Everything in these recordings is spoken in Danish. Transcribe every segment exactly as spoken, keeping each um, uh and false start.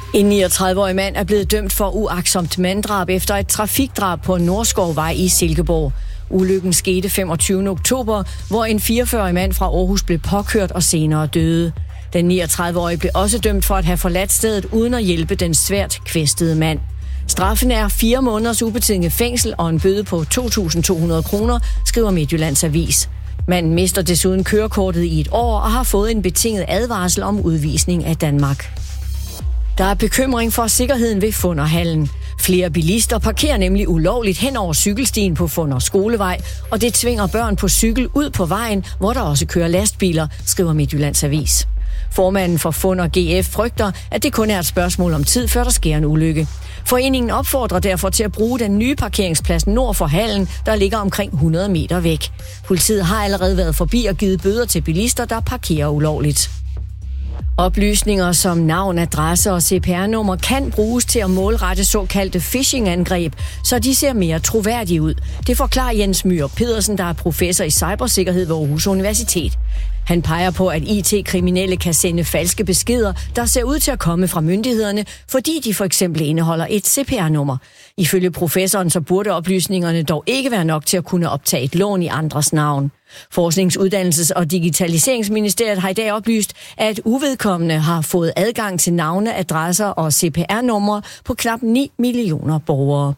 En niogtredive-årig mand er blevet dømt for uagtsomt manddrab efter et trafikdrab på Nordskovvej i Silkeborg. Ulykken skete femogtyvende oktober, hvor en fireogfyrre-årig mand fra Aarhus blev påkørt og senere døde. Den niogtredive-årige blev også dømt for at have forladt stedet uden at hjælpe den svært kvæstede mand. Straffen er fire måneders ubetinget fængsel og en bøde på to tusind to hundrede kroner, skriver Midtjyllands Avis. Manden mister desuden kørekortet i et år og har fået en betinget advarsel om udvisning af Danmark. Der er bekymring for sikkerheden ved Funderhallen. Flere bilister parkerer nemlig ulovligt hen over cykelstien på Funder Skolevej, og det tvinger børn på cykel ud på vejen, hvor der også kører lastbiler, skriver Midtjyllands Avis. Formanden for Funder G F frygter, at det kun er et spørgsmål om tid, før der sker en ulykke. Foreningen opfordrer derfor til at bruge den nye parkeringsplads nord for hallen, der ligger omkring hundrede meter væk. Politiet har allerede været forbi og givet bøder til bilister, der parkerer ulovligt. Oplysninger som navn, adresse og C P R-nummer kan bruges til at målrette såkaldte phishing-angreb, så de ser mere troværdige ud. Det forklarer Jens Myhr Pedersen, der er professor i cybersikkerhed ved Aarhus Universitet. Han peger på, at I T-kriminelle kan sende falske beskeder, der ser ud til at komme fra myndighederne, fordi de for eksempel indeholder et C P R-nummer. Ifølge professoren så burde oplysningerne dog ikke være nok til at kunne optage et lån i andres navn. Forsknings-, Uddannelses- og Digitaliseringsministeriet har i dag oplyst, at uvedkommende har fået adgang til navne, adresser og C P R-numre på knap ni millioner borgere.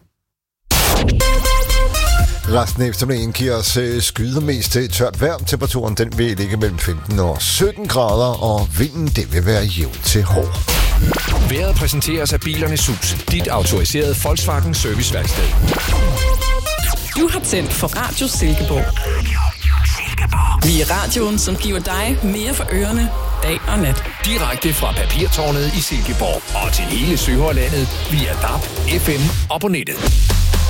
Resten af eftermiddagen giver os øh, skyder mest til tørt vejr. Temperaturen den vil ligge mellem femten og sytten grader, og vinden den vil være jævn til hård. Vejret præsenteres af Bilernes Hus, dit autoriserede Volkswagen serviceværksted. Du har tændt for Radio Silkeborg. Vi er radioen, som giver dig mere for ørerne dag og nat. Direkte fra Papirtårnet i Silkeborg og til hele Sønderlandet via D A B, F M og på nettet.